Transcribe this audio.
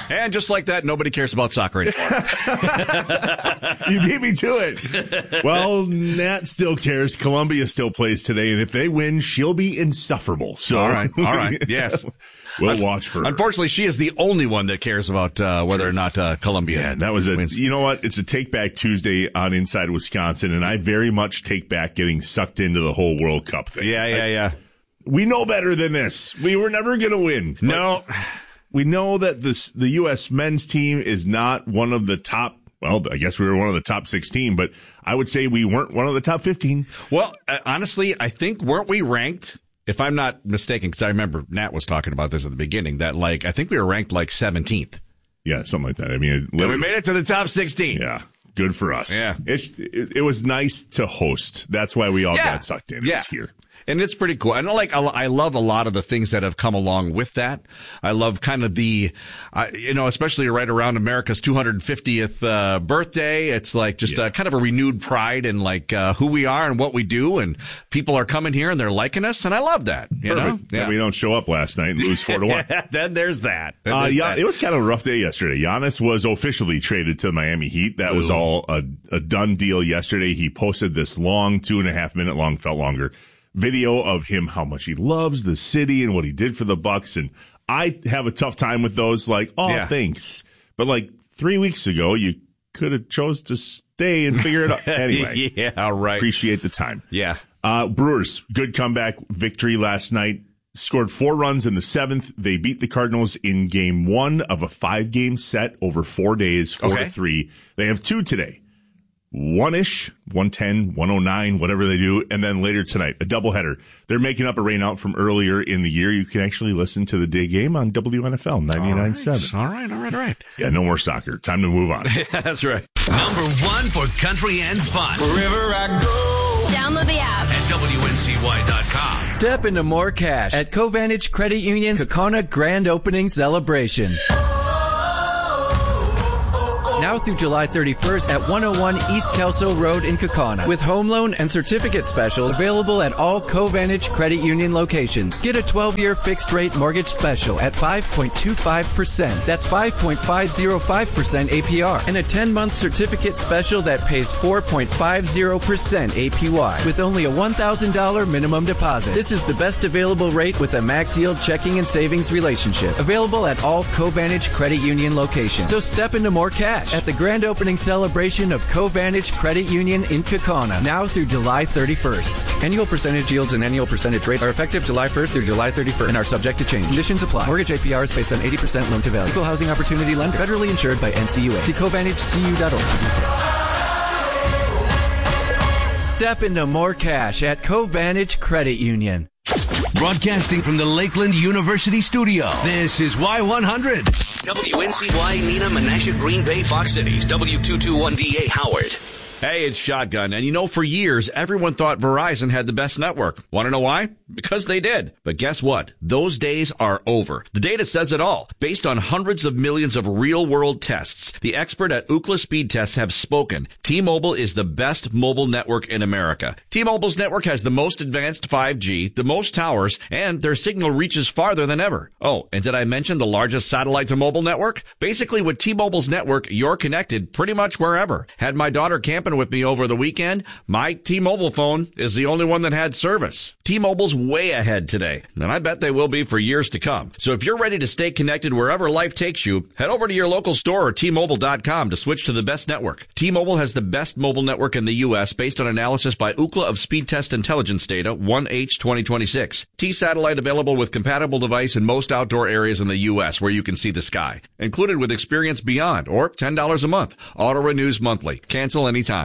And just like that, nobody cares about soccer anymore. You beat me to it. Well, Nat still cares. Columbia still plays today, and if they win, she'll be insufferable. So, all right, yes. We'll watch for her. Unfortunately, she is the only one that cares about whether or not Columbia. Yeah, that was wins. You know what? It's a Take Back Tuesday on Inside Wisconsin, and I very much take back getting sucked into the whole World Cup thing. Yeah. We know better than this. We were never going to win. No. We know that the U.S. men's team is not one of the top. Well, I guess we were one of the top 16, but I would say we weren't one of the top 15. Well, honestly, I think weren't we ranked? If I'm not mistaken, because I remember Nat was talking about this at the beginning, that I think we were ranked 17th. Yeah, something like that. I mean, we made it to the top 16. Yeah, good for us. Yeah, it was nice to host. That's why we all got sucked in. It's here. And it's pretty cool. And I love a lot of the things that have come along with that. I love kind of especially right around America's 250th birthday. It's kind of a renewed pride in who we are and what we do. And people are coming here and they're liking us. And I love that. You know? Yeah. And we don't show up last night and lose 4-1. Then there's that. It was kind of a rough day yesterday. Giannis was officially traded to the Miami Heat. That was all a done deal yesterday. He posted this long, 2.5 minute long, felt longer, video of him, how much he loves the city and what he did for the Bucks. And I have a tough time with those, thanks. But 3 weeks ago, you could have chose to stay and figure it out. Anyway. Yeah, right. Appreciate the time. Yeah. Brewers, good comeback victory last night. Scored 4 runs in the 7th. They beat the Cardinals in game 1 of a 5-game set over 4 days, 4-3. They have 2 today. 1-ish, 110, 109, whatever they do. And then later tonight, a doubleheader. They're making up a rainout from earlier in the year. You can actually listen to the day game on WNFL 99.7. All right. Yeah, no more soccer. Time to move on. Yeah, that's right. Number 1 for country and fun. Wherever I go. Download the app at WNCY.com. Step into more cash at Covantage Credit Union's Kokona Grand Opening Celebration. Now through July 31st at 101 East Kelso Road in Kokona. With home loan and certificate specials available at all Covantage Credit Union locations. Get a 12-year fixed-rate mortgage special at 5.25%. That's 5.505% APR. And a 10-month certificate special that pays 4.50% APY. With only a $1,000 minimum deposit. This is the best available rate with a max yield checking and savings relationship. Available at all Covantage Credit Union locations. So step into more cash at the grand opening celebration of Covantage Credit Union in Kokona, now through July 31st. Annual percentage yields and annual percentage rates are effective July 1st through July 31st and are subject to change. Conditions apply. Mortgage APR is based on 80% loan to value. Equal housing opportunity lender. Federally insured by NCUA. See CovantageCU.org for details. Step into more cash at Covantage Credit Union. Broadcasting from the Lakeland University studio, this is Y100. WNCY, Nina, Menasha, Green Bay, Fox Cities, W221DA, Howard. Hey, it's Shotgun. And for years, everyone thought Verizon had the best network. Want to know why? Because they did. But guess what? Those days are over. The data says it all. Based on hundreds of millions of real-world tests, the expert at Ookla Speed Tests have spoken. T-Mobile is the best mobile network in America. T-Mobile's network has the most advanced 5G, the most towers, and their signal reaches farther than ever. Oh, and did I mention the largest satellite-to-mobile network? Basically, with T-Mobile's network, you're connected pretty much wherever. Had my daughter camping with me over the weekend, my T-Mobile phone is the only one that had service. T-Mobile's way ahead today, and I bet they will be for years to come. So if you're ready to stay connected wherever life takes you, head over to your local store or T-Mobile.com to switch to the best network. T-Mobile has the best mobile network in the U.S. based on analysis by Ookla of Speed Test Intelligence data 1H 2026. T-Satellite available with compatible device in most outdoor areas in the U.S. where you can see the sky. Included with Experience Beyond or $10 a month. Auto renews monthly. Cancel anytime.